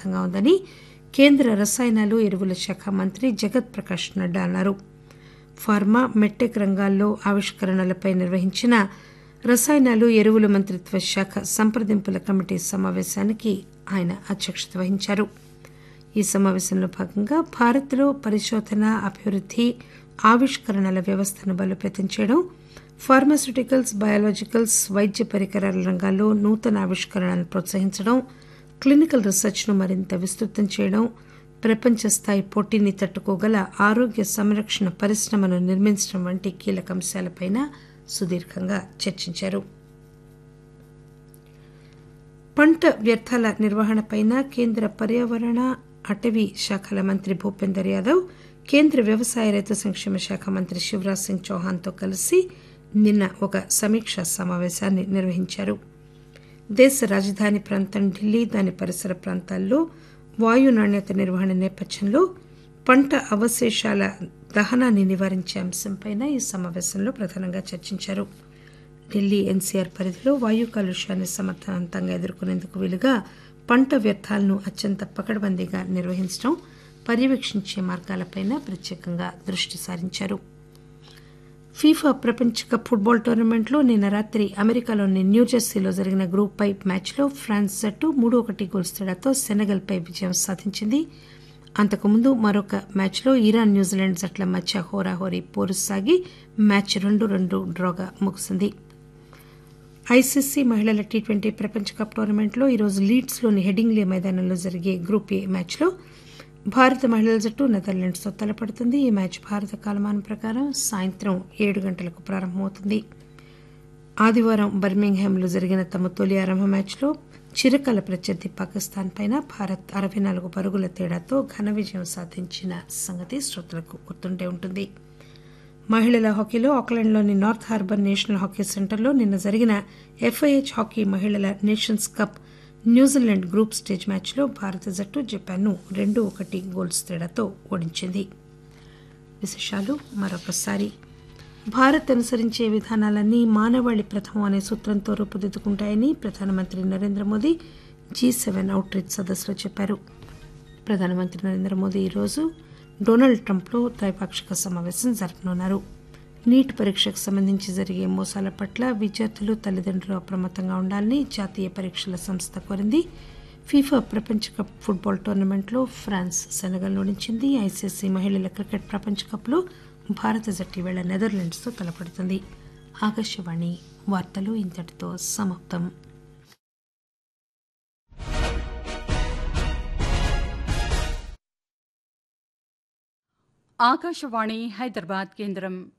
సిద్దంగా ఉందని కేంద్ర రసాయనాలు ఎరువుల శాఖ మంత్రి జగత్ ప్రకాష్ నడ్డా అన్నారు. ఫార్మా, మెడ్టెక్ రంగాల్లో ఆవిష్కరణలపై నిర్వహించిన రసాయనాలు ఎరువుల మంత్రిత్వ శాఖ సంప్రదింపుల కమిటీ సమావేశానికి ఆయన అధ్యక్షత వహించారు. ఈ సమావేశంలో భాగంగా భారత్లో పరిశోధన, అభివృద్ధి, ఆవిష్కరణల వ్యవస్థను బలోపేతం చేయడం, ఫార్మాస్యూటికల్స్, బయాలజికల్స్, వైద్య పరికరాల రంగాల్లో నూతన ఆవిష్కరణలను ప్రోత్సహించడం, క్లినికల్ రీసెర్చ్ను మరింత విస్తృతం చేయడం, ప్రపంచ స్థాయి పోటీని తట్టుకోగల ఆరోగ్య సంరక్షణ పరిశ్రమను నిర్మించడం వంటి కీలక అంశాలపై సుదీర్ఘంగా చర్చించారు. పంట వ్యర్థాల నిర్వహణపై కేంద్ర పర్యావరణ, అటవీ శాఖల మంత్రి భూపేందర్ యాదవ్ కేంద్ర వ్యవసాయ రైతు సంక్షేమ శాఖ మంత్రి శివరాజ్ సింగ్ చౌహాన్తో కలిసి నిన్న ఒక సమీక్షా సమావేశాన్ని నిర్వహించారు. దేశ రాజధాని ప్రాంతం ఢిల్లీ, దాని పరిసర ప్రాంతాల్లో వాయు నాణ్యత నిర్వహణ నేపథ్యంలో పంట అవశేషాల దహనాన్ని నివారించే అంశంపై ఈ సమావేశంలో ప్రధానంగా చర్చించారు. ఢిల్లీ ఎన్సీఆర్ పరిధిలో వాయు కాలుష్యాన్ని సమర్థవంతంగా ఎదుర్కొనేందుకు వీలుగా పంట వ్యర్థాలను అత్యంత పకడ్బందీగా నిర్వహించడం, పర్యవేక్షించే మార్గాలపై ప్రత్యేకంగా దృష్టి సారించారు. ఫీఫా ప్రపంచ కప్ ఫుట్బాల్ టోర్నమెంట్లో నిన్న రాత్రి అమెరికాలోని న్యూజెర్సీలో జరిగిన గ్రూప్ ఐ మ్యాచ్లో ఫ్రాన్స్ జట్టు 3-1 గోల్స్ తేడాతో సెనెగల్పై విజయం సాధించింది. అంతకుముందు మరొక మ్యాచ్లో ఇరాన్, న్యూజిలాండ్ జట్ల మధ్య హోరాహోరీ పోరు సాగి మ్యాచ్ 2-2 డ్రాగా ముగిసింది. ఐసీసీ మహిళల టీ20 ప్రపంచ కప్ టోర్నమెంట్లో ఈరోజు లీడ్స్లోని హెడింగ్లే మైదానంలో జరిగే గ్రూప్ ఏ మ్యాచ్లో భారత మహిళల జట్టు నెదర్లాండ్స్తో తలపడుతుంది. ఈ మ్యాచ్ భారత కాలమానం ప్రకారం సాయంత్రం 7 గంటలకు ప్రారంభమవుతుంది. ఆదివారం బర్మింగ్హామ్లో జరిగిన తమ తొలి ఆరంభ మ్యాచ్లో చిరకాల ప్రత్యర్థి పాకిస్తాన్ పైన భారత్ 64 పరుగుల తేడాతో ఘన విజయం సాధించిన సంగతి శ్రోతలకు గుర్తుండే ఉంటుంది. మహిళల హాకీలో ఆక్లాండ్లోని నార్త్ హార్బర్ నేషనల్ హాకీ సెంటర్లో నిన్న జరిగిన ఎఫ్ఐహెచ్ హాకీ మహిళల nations cup New Zealand group stage మ్యాచ్లో భారత జట్టు జపాన్ను 2-1 గోల్స్ తేడాతో ఓడించింది. విశేషాలు మరొకసారి. భారత్ అనుసరించే విధానాలన్నీ మానవాళి ప్రథమం అనే సూత్రంతో రూపుదిద్దుకుంటాయని ప్రధానమంత్రి Narendra Modi G7 out reach సదస్సులో చెప్పారు. ప్రధానమంత్రి నరేంద్ర మోదీ ఈరోజు డొనాల్డ్ ట్రంప్లో ద్వైపాక్షిక సమావేశం జరపనున్నారు. నీట్ పరీక్షకు సంబంధించి జరిగే మోసాల పట్ల విద్యార్థులు, తల్లిదండ్రులు అప్రమత్తంగా ఉండాలని జాతీయ పరీక్షల సంస్థ కోరింది. ఫీఫా ప్రపంచ కప్ ఫుట్బాల్ టోర్నమెంట్లో ఫ్రాన్స్ సెనెగల్ను ఓడించింది. ఐసీసీ మహిళల క్రికెట్ ప్రపంచ కప్లో భారత జట్టు ఈవేళ నెదర్లాండ్స్తో తలపడుతుంది. ఆకాశవాణి వార్తలు ఇంతటితో సమాప్తం. ఆకాశవాణి హైదరాబాద్ కేంద్రం.